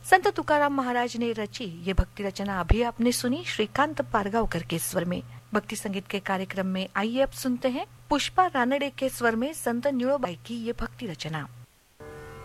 संत तुकाराम महाराज ने रची ये भक्ति रचना अभी आपने सुनी श्रीकांत पारगांवकर के स्वर में। भक्ति संगीत के कार्यक्रम में आइए अब सुनते हैं पुष्पा रानडे के स्वर में संत न्यूळोबाई की ये भक्ति रचना।